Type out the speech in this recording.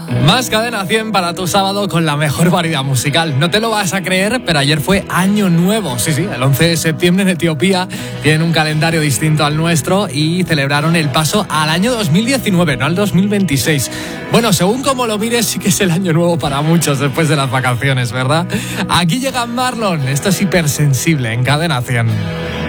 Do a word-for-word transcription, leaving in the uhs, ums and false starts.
Más Cadena cien para tu sábado con la mejor variedad musical. No te lo vas a creer, pero ayer fue Año Nuevo. Sí, sí, el once de septiembre en Etiopía tienen un calendario distinto al nuestro y celebraron el paso al año dos mil diecinueve, no al dos mil veintiséis. Bueno, según como lo mires, sí que es el Año Nuevo para muchos después de las vacaciones, ¿verdad? Aquí llega Marlon, esto es Hipersensible en Cadena cien.